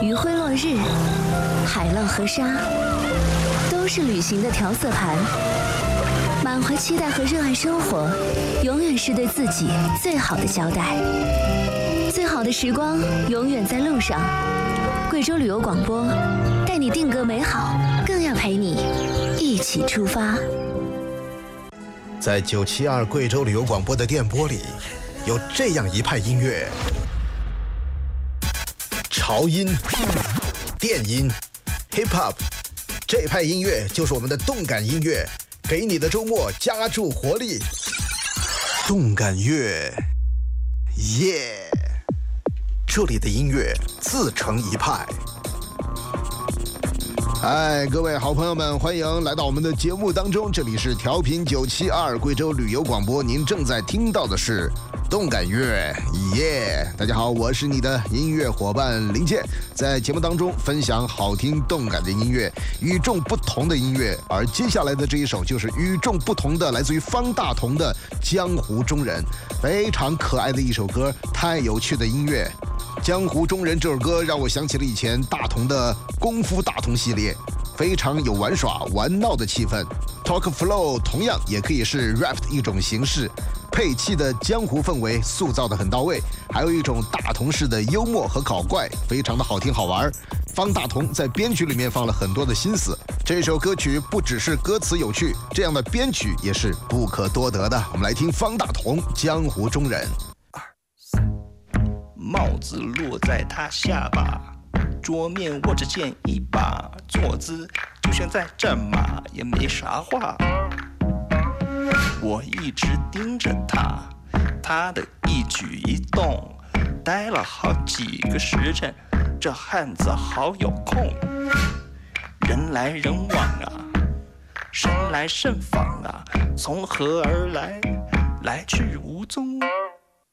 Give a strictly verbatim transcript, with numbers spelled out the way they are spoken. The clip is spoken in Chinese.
余晖落日，海浪和沙，都是旅行的调色盘。满怀期待和热爱生活，永远是对自己最好的交代。最好的时光永远在路上。贵州旅游广播带你定格美好，更要陪你一起出发。 在九七二贵州旅游广播的电波里，有这样一派音乐：潮音、电音、hip hop， 这派音乐就是我们的动感音乐，给你的周末加注活力。动感乐，耶！这里的音乐自成一派。嗨，各位好朋友们，欢迎来到我们的节目当中，这里是调频九七二贵州旅游广播，您正在听到的是动感乐，耶！大家好，我是你的音乐伙伴林健，在节目当中分享好听动感的音乐，与众不同的音乐。而接下来的这一首就是与众不同的，来自于方大同的《江湖中人》，非常可爱的一首歌，太有趣的音乐。《江湖中人》这首歌让我想起了以前大同的功夫大同系列，非常有玩耍玩闹的气氛。Talk Flow 同样也可以是 rap 的一种形式，配器的江湖氛围塑造得很到位，还有一种大同式的幽默和搞怪，非常的好听好玩。方大同在编曲里面放了很多的心思，这首歌曲不只是歌词有趣，这样的编曲也是不可多得的。我们来听方大同《江湖中人》。 帽子落在他下巴，桌面握着剑一把，坐姿就像在战马，也没啥话。我一直盯着他，他的一举一动，待了好几个时辰，这汉子好有空。人来人往啊，神来神往啊，从何而来，来去无踪。